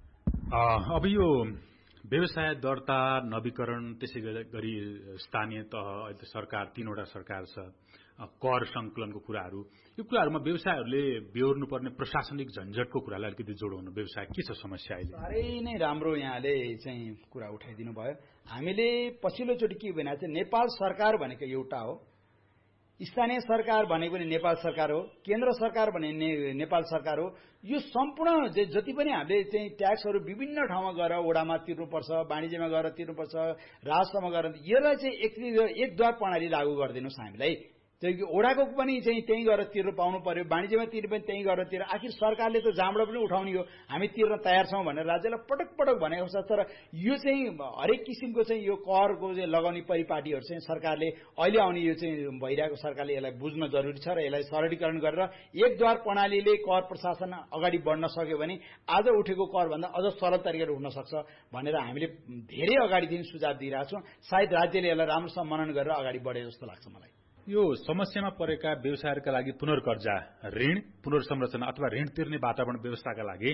[SPEAKER 3] अब यो व्यवसाय दर्ता, नवीकरण, त्यसै गरी स्थानीय तह, अहिले सरकार तीनवटा सरकार छ, कर संकलनको कुराहरू, यो कुराहरूमा व्यवसायहरूले बेहोर्नुपर्ने प्रशासनिक झन्झटको कुरालाई अलिकति जोडाउनु, व्यवसाय के छ समस्या अहिले?
[SPEAKER 4] साह्रै नै राम्रो यहाँले चाहिँ कुरा उठाइदिनु भयो। हामीले पछिल्लोचोटि के भनेको चाहिँ नेपाल सरकार भनेको एउटा हो, स्थानीय सरकार भनेको पनि नेपाल सरकार हो, केन्द्र सरकार भने नेपाल सरकार हो। यो सम्पूर्ण जति पनि हामीले चाहिँ ट्याक्सहरू विभिन्न ठाउँमा गएर ओडामा तिर्नुपर्छ, वाणिज्यमा गएर तिर्नुपर्छ, राजस्वमा गएर, यसलाई चाहिँ एक एकद्वार प्रणाली लागू गरिदिनुहोस्। हामीलाई त्यो ओडाको पनि चाहिँ त्यहीँ गएर तिर्नु पाउनु पर्यो, वाणिज्यमा तिर्नु पनि त्यहीँ गएर तिर्नु। आखिर सरकारले त जहाँबाट पनि उठाउने हो, हामी तिर्न तयार छौँ भनेर राज्यलाई पटक पटक भनेको छ। तर यो चाहिँ हरेक किसिमको चाहिँ यो करको चाहिँ लगाउने परिपाटीहरू चाहिँ सरकारले अहिले आउने यो चाहिँ भइरहेको सरकारले यसलाई बुझ्न जरुरी छ र यसलाई सरलीकरण गरेर एकद्वार प्रणालीले कर प्रशासन अगाडि बढ्न सक्यो भने आज उठेको करभन्दा अझ सरल तरिकाले उठ्न सक्छ भनेर हामीले धेरै अगाडिदेखि सुझाव दिइरहेछौँ। सायद राज्यले यसलाई राम्रोसँग मनन गरेर अगाडि बढे जस्तो लाग्छ मलाई।
[SPEAKER 3] यो समस्यामा परेका व्यवसायहरूका लागि पुनर्कर्जा, ऋण पुनर्संरचना अथवा ऋण तिर्ने वातावरण व्यवस्थाका लागि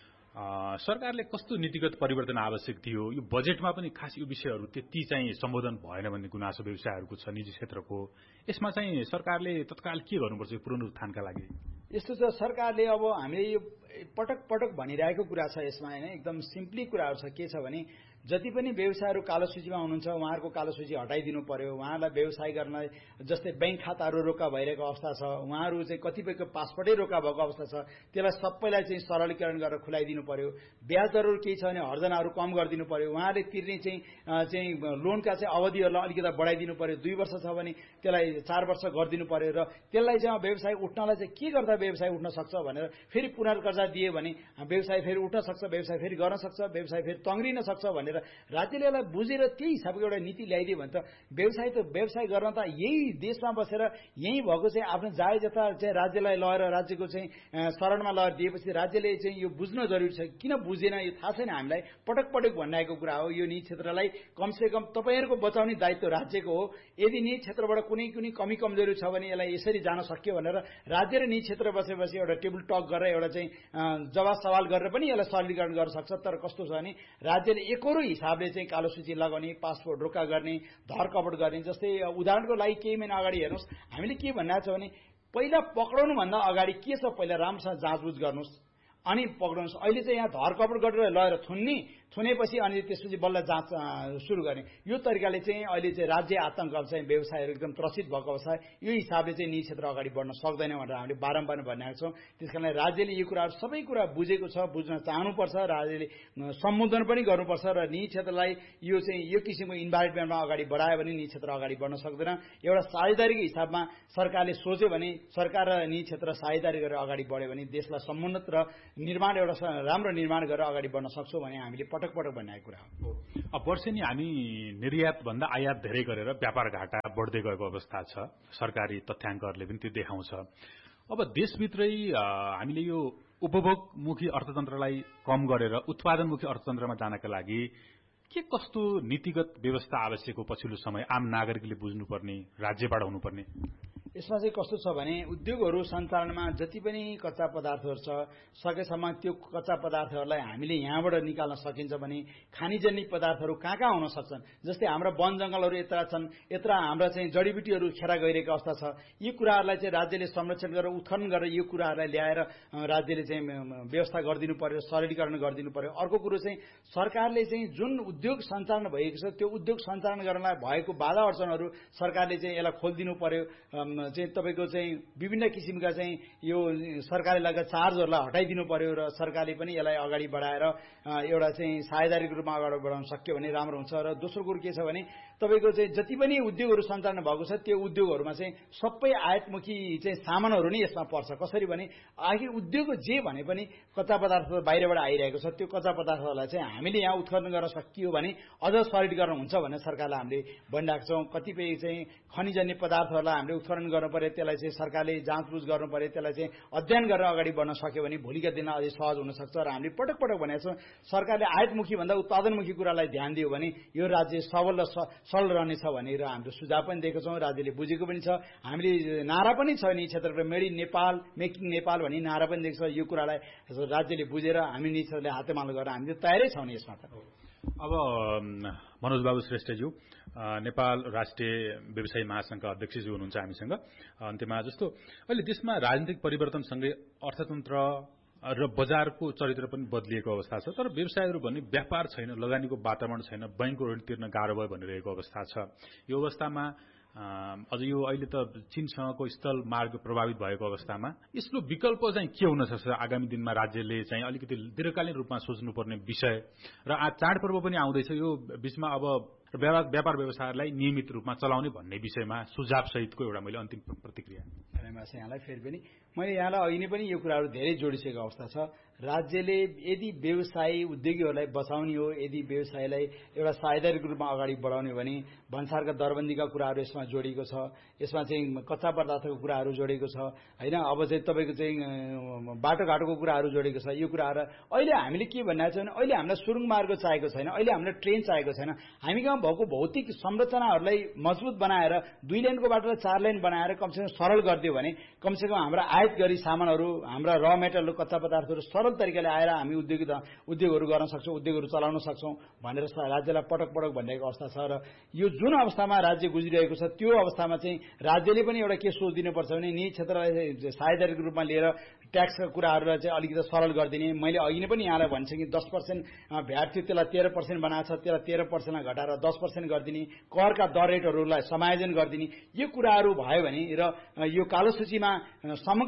[SPEAKER 3] सरकारले कस्तो नीतिगत परिवर्तन आवश्यक थियो? यो बजेटमा पनि खास यो विषयहरू त्यति चाहिँ सम्बोधन भएन भन्ने गुनासो व्यवसायहरूको छ, निजी क्षेत्रको। यसमा चाहिँ सरकारले तत्काल के गर्नुपर्छ यो पुनरुत्थानका लागि?
[SPEAKER 4] यस्तो छ, सरकारले अब हामीले यो पटक पटक भनिरहेको कुरा छ यसमा, होइन? एकदम सिम्पली कुराहरू छ। के छ भने जति पनि व्यवसायहरू कालो सूचीमा हुनुहुन्छ उहाँहरूको कालो सूची हटाइदिनु पर्यो। उहाँहरूलाई व्यवसाय गर्न जस्तै ब्याङ्क खाताहरू रोका भइरहेको अवस्था छ, उहाँहरू चाहिँ कतिपयको पासपोर्टै रोका भएको अवस्था छ, त्यसलाई सबैलाई चाहिँ सरलीकरण गरेर खुलाइदिनु पर्यो। ब्याज दरहरू केही छ भने हर्जनाहरू कम गरिदिनु पर्यो। उहाँले तिर्ने चाहिँ चाहिँ लोनका चाहिँ अवधिहरूलाई अलिकति बढाइदिनु पर्यो। दुई वर्ष छ भने त्यसलाई चार वर्ष गरिदिनु पर्यो र त्यसलाई चाहिँ व्यवसाय उठ्नलाई चाहिँ के गर्दा व्यवसाय उठ्न सक्छ भनेर फेरि पुनर्कर्जा दिए भने व्यवसाय फेरि उठ्न सक्छ, व्यवसाय फेरि गर्न सक्छ, व्यवसाय फेरि तङ्ग्रिन सक्छ भनेर भनेर राज्यले यसलाई बुझेर त्यही हिसाबको एउटा नीति ल्याइदियो भने त व्यवसाय त व्यवसाय गर्न त यही देशमा बसेर यही भएको चाहिँ आफ्नो जायज जता चाहिँ राज्यलाई लगेर राज्यको चाहिँ शरणमा लगेर दिएपछि राज्यले चाहिँ यो बुझ्न जरुरी छ। किन बुझेन यो थाहा छैन हामीलाई, पटक पटक भनिरहेको कुरा हो। यो निजी क्षेत्रलाई कमसेकम तपाईँहरूको बचाउने दायित्व राज्यको हो। यदि निजी क्षेत्रबाट कुनै कुनै कमी कमजोरी छ भने यसलाई यसरी जान सक्यो भनेर राज्य र निजी क्षेत्र बसेपछि एउटा टेबल टक गरेर एउटा चाहिँ जवाब सवाल गरेर पनि यसलाई सरलीकरण गर्न सक्छ। तर कस्तो छ भने राज्यले एकरो हिसाबले चाहिँ कालो सूची लगाउने, पासपोर्ट रोका गर्ने, धरकपट गर्ने। जस्तै उदाहरणको लागि केही महिना अगाडि हेर्नुहोस्, हामीले के भनिरहेको छ भने पहिला पक्राउनुभन्दा अगाडि के छ पहिला राम्रोसँग जाँचबुझ गर्नुहोस् अनि पक्राउनुहोस्। अहिले चाहिँ यहाँ धरकपट गरेर लगेर थुन्ने, थुनेपछि अनि त्यसपछि बल्ल जाँच सुरु गर्ने। यो तरिकाले चाहिँ अहिले चाहिँ राज्य आतंक चाहिँ व्यवसायहरू एकदम त्रसित भएको अवस्था, यो हिसाबले चाहिँ निजी क्षेत्र अगाडि बढ्न सक्दैन भनेर हामीले बारम्बार भनिरहेको छौँ। त्यस कारणले राज्यले यो कुराहरू सबै कुरा बुझेको छ, बुझ्न चाहनुपर्छ, राज्यले सम्बोधन पनि गर्नुपर्छ र निजी क्षेत्रलाई यो चाहिँ यो किसिमको इन्भाइरोमेन्टमा अगाडि बढायो भने निजी क्षेत्र अगाडि बढ्न सक्दैन। एउटा साझेदारीको हिसाबमा सरकारले सोच्यो भने, सरकार र निजी क्षेत्र साझेदारी गरेर अगाडि बढ्यो भने देशलाई समुन्नत र निर्माण एउटा राम्रो निर्माण गरेर अगाडि बढ्न सक्छौँ भने हामीले पटक पटक भन्ने कुरा हो।
[SPEAKER 3] अब वर्षेनी हामी निर्यात भन्दा आयात धेरै गरेर व्यापार घाटा बढ्दै गएको अवस्था छ। सरकारी तथ्याङ्कहरूले पनि त्यो देखाउँछ। अब देशभित्रै हामीले यो उपभोगमुखी अर्थतन्त्रलाई कम गरेर उत्पादनमुखी अर्थतन्त्रमा जानका लागि के कस्तो नीतिगत व्यवस्था आवश्यक हो पछिल्लो समय आम नागरिकले बुझ्नुपर्ने, राज्यबाट हुनुपर्ने?
[SPEAKER 4] यसमा चाहिँ कस्तो छ भने उद्योगहरू सञ्चालनमा जति पनि कच्चा पदार्थहरू छ सकेसम्म त्यो कच्चा पदार्थहरूलाई हामीले यहाँबाट निकाल्न सकिन्छ भने खानीजन्य पदार्थहरू कहाँ कहाँ हुन सक्छन्। जस्तै हाम्रा वन जङ्गलहरू यत्र छन्, यत्र हाम्रा चाहिँ जडीबुटीहरू खेरा गइरहेको अवस्था छ। यी कुराहरूलाई चाहिँ राज्यले संरक्षण गरेर उत्खनन गरेर यो कुराहरूलाई ल्याएर राज्यले चाहिँ व्यवस्था गरिदिनु पर्यो, सरलीकरण गरिदिनु पर्यो। अर्को कुरो चाहिँ सरकारले चाहिँ जुन उद्योग सञ्चालन भएको छ त्यो उद्योग सञ्चालन गर्नलाई भएको बाधा अडचनहरू सरकारले चाहिँ यसलाई खोलिदिनु पर्यो। चाहिँ तपाईँको चाहिँ विभिन्न किसिमका चाहिँ यो सरकारले लगाएका चार्जहरूलाई हटाइदिनु पर्यो र सरकारले पनि यसलाई अगाडि बढाएर एउटा चाहिँ साझेदारीको रूपमा अगाडि बढाउन सक्यो भने राम्रो हुन्छ। र दोस्रो कुरो के छ भने तपाईँको चाहिँ जति पनि उद्योगहरू सञ्चालन भएको छ त्यो उद्योगहरूमा चाहिँ सबै आयातमुखी चाहिँ सामानहरू नै यसमा पर्छ। कसरी भने आखिर उद्योग जे भने पनि कच्चा पदार्थ बाहिरबाट आइरहेको छ, त्यो कच्चा पदार्थहरूलाई चाहिँ हामीले यहाँ उत्खनन गर्न सकियो भने अझ सरलीकरण हुन्छ भनेर सरकारलाई हामीले भनिरहेको छौँ। कतिपय चाहिँ खनिजन्य पदार्थहरूलाई हामीले उत्खनन गर्नु पर्यो, त्यसलाई चाहिँ सरकारले जाँचबुझ गर्नु पर्यो, त्यसलाई चाहिँ अध्ययन गरेर अगाडि बढ्न सक्यो भने भोलिका दिनमा अझै सहज हुनसक्छ। र हामीले पटक पटक भनेको छौँ सरकारले आयातमुखी भन्दा उत्पादनमुखी कुरालाई ध्यान दियो भने यो राज्य सबल र सरल रहनेछ भनेर हाम्रो सुझाव पनि दिएको छौँ। राज्यले बुझेको पनि छ। हामीले नारा पनि छ निजी क्षेत्रको made in Nepal, making Nepal भन्ने नारा पनि दिएको छ। यो कुरालाई राज्यले बुझेर हामी निजी क्षेत्रले हातेमालो गरेर हामीले तयारै छौँ नि यसमा त।
[SPEAKER 3] अब मनोज बाबु श्रेष्ठज्यू नेपाल राष्ट्रिय व्यवसायी महासंघका अध्यक्षज्यू हुनुहुन्छ हामीसँग। अन्त्यमा जस्तो अहिले देशमा राजनीतिक परिवर्तनसँगै अर्थतन्त्र र बजारको चरित्र पनि बदलिएको अवस्था छ। तर व्यवसायहरू भन्ने व्यापार छैन, लगानीको वातावरण छैन, बैंकको ऋण तिर्न गाह्रो भयो भनिरहेको अवस्था छ। यो अवस्थामा अझ यो अहिले त चीनसँगको स्थल मार्ग प्रभावित भएको अवस्थामा यसको विकल्प चाहिँ के हुन सक्छ? आगामी दिनमा राज्यले चाहिँ अलिकति दीर्घकालीन रूपमा सोच्नुपर्ने विषय र आज चाडपर्व पनि आउँदैछ, यो बीचमा अब व्यापार व्यवसायलाई नियमित रूपमा चलाउने भन्ने विषयमा सुझाव सहितको एउटा मैले अन्तिम प्रतिक्रिया
[SPEAKER 4] यहाँलाई फेरि पनि मैले यहाँलाई अघि नै पनि यो कुराहरू धेरै जोडिसकेको अवस्था छ। राज्यले यदि व्यवसायी उद्योगीहरूलाई बचाउने हो, यदि व्यवसायलाई एउटा साझेदारीको रूपमा अगाडि बढाउने हो भने भन्सारका दरबन्दीका कुराहरू यसमा जोडिएको छ, यसमा चाहिँ कच्चा पदार्थको कुराहरू जोडिएको छ होइन। अब चाहिँ तपाईँको चाहिँ बाटोघाटोको कुराहरू जोडिएको छ। यो कुराहरू अहिले हामीले के भनिरहेको छ भने अहिले हामीलाई सुरुङ मार्ग चाहिएको छैन, अहिले हामीलाई ट्रेन चाहिएको छैन। हामी कहाँ भएको भौतिक संरचनाहरूलाई मजबुत बनाएर दुई लेनको बाटोलाई चार लेन बनाएर कमसेकम सरल गरिदियो भने कमसेकम हाम्रा आयात गरी सामानहरू, हाम्रा र मेटेरियल, कच्चा पदार्थहरू सरल तरिकाले आएर हामी उद्योग उद्योगहरू गर्न सक्छौँ, उद्योगहरू चलाउन सक्छौँ भनेर राज्यलाई पटक पटक भनिरहेको अवस्था छ। र यो जुन अवस्थामा राज्य गुज्रिरहेको छ त्यो अवस्थामा चाहिँ राज्यले पनि एउटा के सोच दिनुपर्छ भने निजी क्षेत्रलाई साझेदारीको रूपमा लिएर ट्याक्सका कुराहरूलाई चाहिँ अलिकति सरल गरिदिने। मैले अघि नै पनि यहाँलाई भन्छ कि दस पर्सेन्ट भ्याट थियो त्यसलाई तेह्र पर्सेन्ट बनाएको छ, त्यसलाई तेह्र पर्सेन्टमा घटाएर दस पर्सेन्ट गरिदिने, करका दर रेटहरूलाई समायोजन गरिदिने। यो कुराहरू भयो भने र यो कालो सूचीमा समग्र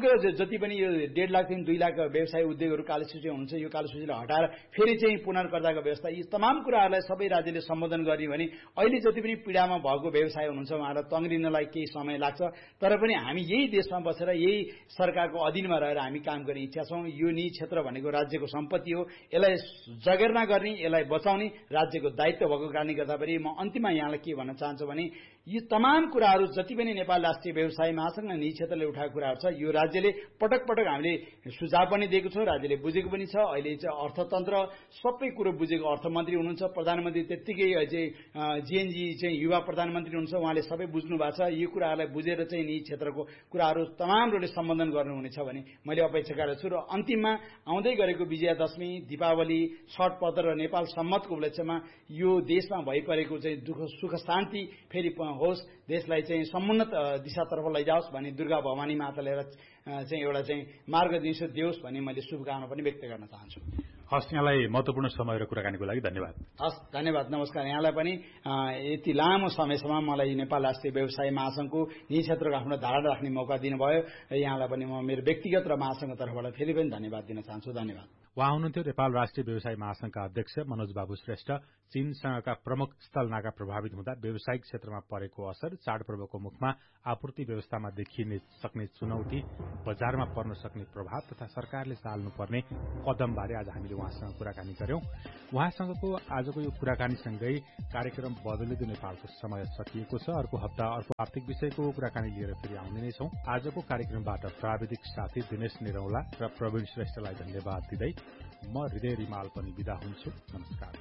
[SPEAKER 4] यो जति पनि यो डेढ लाखदेखि दुई लाख व्यवसाय उद्योगहरू कालो सूचीमा हुन्छ यो कालो सूचीलाई हटाएर फेरि चाहिँ पुनर्कर्ताको व्यवस्था यी तमाम कुराहरूलाई सबै राज्यले सम्बोधन गर्ने भने अहिले जति पनि पीडामा भएको व्यवसाय हुनुहुन्छ उहाँलाई तङ्ग्रिनलाई केही समय लाग्छ तर पनि हामी यही देशमा बसेर यही सरकारको अधीनमा रहेर हामी काम गर्ने इच्छा छौँ। यो निजी क्षेत्र भनेको राज्यको सम्पत्ति हो, यसलाई जगेर्ना गर्ने यसलाई बचाउने राज्यको दायित्व भएको कारणले गर्दा पनि म अन्तिममा यहाँलाई के भन्न चाहन्छु भने यी तमाम कुराहरू जति पनि नेपाल राष्ट्रिय व्यवसाय महासंघ निजी क्षेत्रले उठाएको कुराहरू छ यो राज्यले पटक पटक हामीले सुझाव पनि दिएको छौँ, राज्यले बुझेको पनि छ। अहिले चाहिँ अर्थतन्त्र सबै कुरो बुझेको अर्थमन्त्री हुनुहुन्छ, प्रधानमन्त्री त्यत्तिकै चाहिँ जीएनजी चाहिँ युवा प्रधानमन्त्री हुनुहुन्छ, उहाँले सबै बुझ्नु भएको छ। यो कुराहरूलाई बुझेर चाहिँ निजी क्षेत्रको कुराहरू तमामले सम्बोधन गर्नुहुनेछ भने मैले अपेक्षा गरेको छु। र अन्तिममा आउँदै गरेको विजयादशमी, दीपावली, छठ पर्व र नेपाल सम्मतको उपलक्ष्यमा यो देशमा भइपरेको चाहिँ दुःख सुख शान्ति फेरि होस्, देशलाई चाहिँ समुन्नत दिशातर्फ लैजाओस् भन्ने दुर्गा भवानी माताले चाहिँ एउटा चाहिँ मार्ग दिशा दियोस् भन्ने मैले शुभकामना पनि व्यक्त गर्न चाहन्छु।
[SPEAKER 3] हस्, यहाँलाई महत्त्वपूर्ण समय र कुराकानीको लागि धन्यवाद।
[SPEAKER 4] हस्, धन्यवाद, नमस्कार। यहाँलाई पनि यति लामो समयसम्म मलाई नेपाल राष्ट्रिय व्यवसाय महासंघको निजी क्षेत्रको आफ्नो धारणा राख्ने मौका दिनुभयो र यहाँलाई पनि म मेरो व्यक्तिगत र महासंघको तर्फबाट फेरि पनि धन्यवाद दिन चाहन्छु। धन्यवाद।
[SPEAKER 3] उहाँ हुनुहुन्थ्यो नेपाल राष्ट्रिय व्यवसाय महासंघका अध्यक्ष मनोज बाबु श्रेष्ठ। चीनसँगका प्रमुख स्थलनाका प्रभावित हुँदा व्यावसायिक क्षेत्रमा परेको असर, चाडपर्वको मुखमा आपूर्ति व्यवस्थामा देखिने सक्ने चुनौती, बजारमा पर्न सक्ने प्रभाव तथा सरकारले चाल्नुपर्ने कदमबारे आज हामीले उहाँसँग कुराकानी गर्यौं। उहाँसँगको आजको यो कुराकानीसँगै कार्यक्रम बदलिँदो नेपालको समय सकिएको छ। अर्को हप्ता अर्को आर्थिक विषयको कुराकानी लिएर फेरि आउने नै छौं। आजको कार्यक्रमबाट प्राविधिक साथी दिनेश निरौला र प्रवीण श्रेष्ठलाई धन्यवाद दिँदै म हृदय रिमाल पनि बिदा हुन्छु। नमस्कार।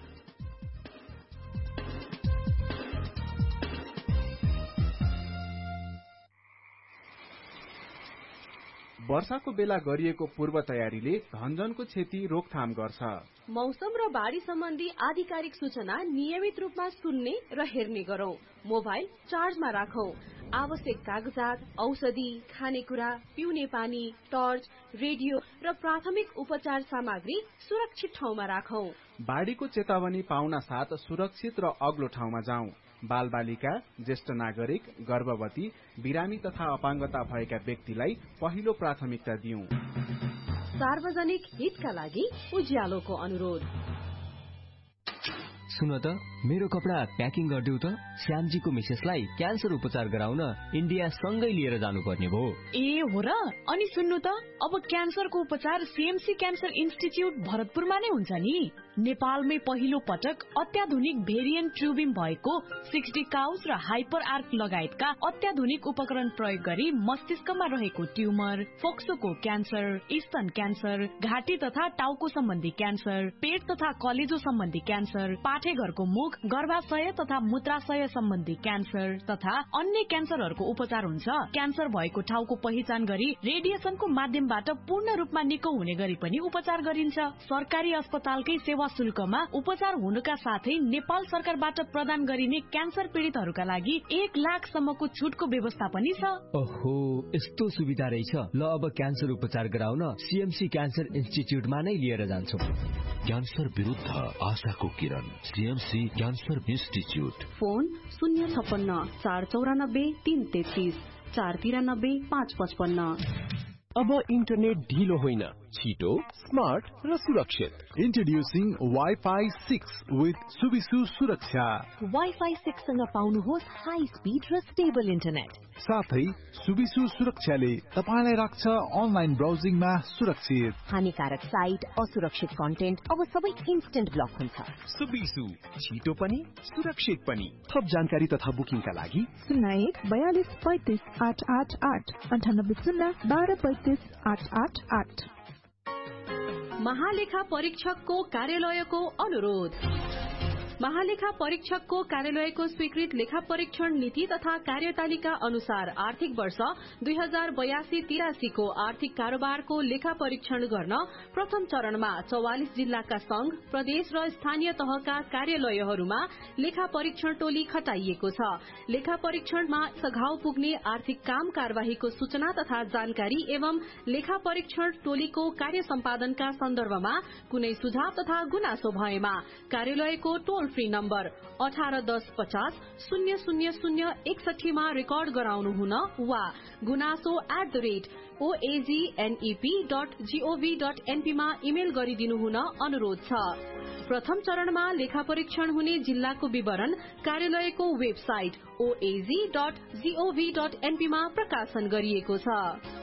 [SPEAKER 5] वर्षाको बेला गरिएको पूर्व तयारीले धनजनको क्षति रोकथाम गर्छ।
[SPEAKER 6] मौसम र बाढ़ी सम्बन्धी आधिकारिक सूचना नियमित रूपमा सुन्ने र हेर्ने गरौं। मोबाइल चार्जमा राखौं। आवश्यक कागजात, औषधि, खानेकुरा, पिउने पानी, टर्च, रेडियो र प्राथमिक उपचार सामग्री सुरक्षित ठाउँमा राखौं।
[SPEAKER 5] बाढ़ीको चेतावनी पाउन साथ सुरक्षित र अग्लो ठाउँमा जाउँ। बाल बालिका, ज्येष्ठ नागरिक, गर्भवती, बिरामी तथा अपाङ्गता भएका व्यक्तिलाई पहिलो प्राथमिकता दिउँ।
[SPEAKER 6] सार्वजनिक हितका लागि उज्यालोको अनुरोध।
[SPEAKER 7] सुन त, मेरो कपडा प्याकिङ गरिदेऊ त। श्यामजीको मिसेसलाई क्यान्सर उपचार गराउन इन्डिया सँगै लिएर जानुपर्ने भयो।
[SPEAKER 8] ए हो र? अनि सुन्नु त, अब क्यान्सरको उपचार सीएमसी क्यान्सर इन्स्टिच्युट भरतपुरमा नै हुन्छ नि। नेपालमै पहिलो पटक अत्याधुनिक भेरिएन्ट ट्युबिङ भएको सिक्सटी काउस र हाइपर आर्क लगायतका अत्याधुनिक उपकरण प्रयोग गरी मस्तिष्कमा रहेको ट्युमर, फोक्सोको क्यान्सर, स्तन क्यान्सर, घाँटी तथा टाउको सम्बन्धी क्यान्सर, पेट तथा कलेजो सम्बन्धी क्यान्सर, पाठेघरको मुख, गर्भाशय तथा मूत्राशय सम्बन्धी क्यान्सर तथा अन्य क्यान्सरहरूको उपचार हुन्छ। क्यान्सर भएको ठाउँको पहिचान गरी रेडिएसनको माध्यमबाट पूर्ण रूपमा निको हुने गरी पनि उपचार गरिन्छ। सरकारी अस्पतालकै सेवा शुल्कमा उपचार हुनुका साथै नेपाल सरकारबाट प्रदान गरिने क्यान्सर पीड़ितहरूका लागि एक लाख सम्मको छुटको व्यवस्था पनि छ।
[SPEAKER 7] ओहो, यस्तो सुविधा रहेछ। ल, अब क्यान्सर उपचार गराउन सीएमसी क्यान्सर इन्स्टिच्युटमा नै लिएर जान्छु।
[SPEAKER 9] क्यान्सर विरुद्ध आशाको किरण, सीएमसी क्यान्सर इन्स्टिच्युट।
[SPEAKER 6] फोन शून्य छप्पन्न चार चौरानब्बे तीन तेत्तीस चार तिरानब्बे पाँच पचपन्न।
[SPEAKER 2] अब इन्टरनेट ढिलो होइन, छिटो, स्मार्ट र सुरक्षित। इन्ट्रोड्युसिङ वाइफाई सिक्स विथ सुविसु सुरक्षा।
[SPEAKER 10] वाइफाई सिक्स सँग पाउनुहोस् हाई स्पिड र स्टेबल इन्टरनेट।
[SPEAKER 2] साथै सुविसु सुरक्षाले तपाईलाई राख्छ अनलाइन ब्राउजिङमा सुरक्षित।
[SPEAKER 10] हानिकारक साइट, असुरक्षित कन्टेन्ट अब सबै इन्स्टेन्ट ब्लक हुन्छ।
[SPEAKER 2] सुविसु, छिटो पनि सुरक्षित पनि। थप जानकारी तथा बुकिङका लागि
[SPEAKER 11] शून्य एक बयालिस पैंतिस आठ आठ आठ अन्ठानब्बे शून्य बाह्र पैंतिस आठ आठ आठ।
[SPEAKER 6] महालेखा परीक्षकको कार्यालयको अनुरोध। महालेखा परीक्षकको कार्यालयको स्वीकृत लेखा परीक्षण नीति तथा कार्यतालिका अनुसार आर्थिक वर्ष दुई हजार बयासी तिरासीको आर्थिक कारोबारको लेखा परीक्षण गर्न प्रथम चरणमा चौवालिस जिल्लाका संघ, प्रदेश र स्थानीय तहका कार्यालयहरूमा लेखा परीक्षण टोली खटाइएको छ। लेखा परीक्षणमा सघाउ पुग्ने आर्थिक काम कार्यवाहीको सूचना तथा जानकारी एवं लेखा परीक्षण टोलीको कार्य सम्पादनका सन्दर्भमा कुनै सुझाव तथा गुनासो भएमा कार्यालयको टोल फ्री नम्बर अठार दस पचास शून्य शून्य शून्य एकसठीमा रेकर्ड गराउनु हुन वा गुनासो at the rate ओएजीएनईपी dot gov dot NP मा इमेल गरिदिनु हुन अनुरोध छ। प्रथम चरणमा लेखा परीक्षण हुने जिल्लाको विवरण कार्यालयको website ओएजी dot gov dot NP मा प्रकाशन गरिएको छ।